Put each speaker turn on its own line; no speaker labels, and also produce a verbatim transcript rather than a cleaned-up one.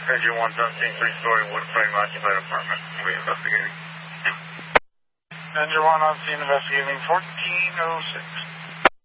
Engine one seventeen, three-story wood frame occupied apartment. We investigating.
Engine one on scene investigating fourteen oh six.